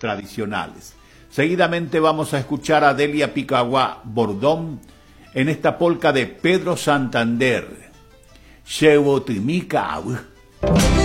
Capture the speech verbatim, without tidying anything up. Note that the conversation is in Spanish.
tradicionales. Seguidamente vamos a escuchar a Delia Picahua Bordón en esta polca de Pedro Santander, Xewotimicau.